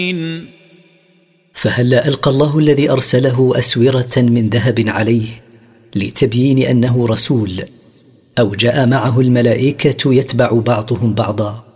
فهلا ألقى الله الذي أرسله أسورة من ذهب عليه لتبيين أنه رسول، أو جاء معه الملائكة يتبع بعضهم بعضا،